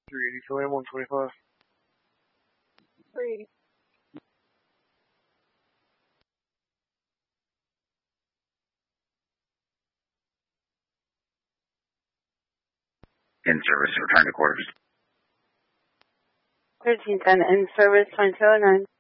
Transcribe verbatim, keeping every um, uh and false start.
three eighty, Philly, one twenty-five. three eighty. In service, return to quarters. thirteen ten, in service, twenty-two oh nine.